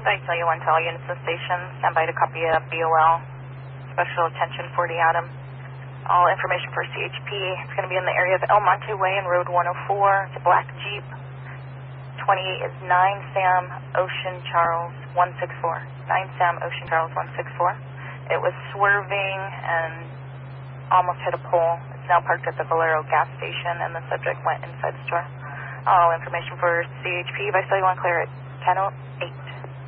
Site Cellular 1 to all units in the station. Stand by to copy a BOL. Special attention 40 Adam. All information for CHP. It's going to be in the area of El Monte Way and Road 104. It's a black Jeep. 28 is 9 Sam Ocean Charles 164. 9 Sam Ocean Charles 164. It was swerving and almost hit a pole. It's now parked at the Valero gas station, and the subject went inside the store. All information for CHP by Cellular 1 clear at 10:08.